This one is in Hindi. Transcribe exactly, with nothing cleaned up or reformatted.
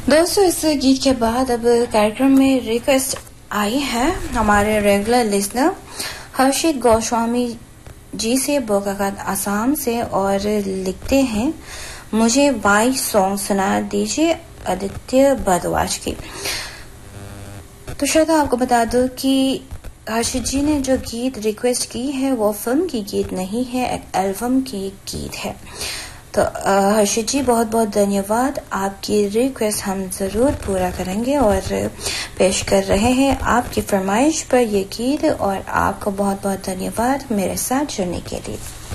दोस्तों, इस गीत के बाद अब कार्यक्रम में रिक्वेस्ट आई है हमारे रेगुलर लिसनर हर्षित गोस्वामी जी से बोकाखात आसाम से, और लिखते हैं मुझे वाई सॉन्ग सुना दीजिए आदित्य भारद्वाज की। तो शायद आपको बता दो कि हर्षित जी ने जो गीत रिक्वेस्ट की है वो फिल्म की गीत नहीं है, एक एल्बम की गीत है। तो हर्षित जी बहुत बहुत धन्यवाद, आपकी रिक्वेस्ट हम ज़रूर पूरा करेंगे और पेश कर रहे हैं आपकी फरमाइश पर ये गीत, और आपको बहुत बहुत धन्यवाद मेरे साथ जुड़ने के लिए।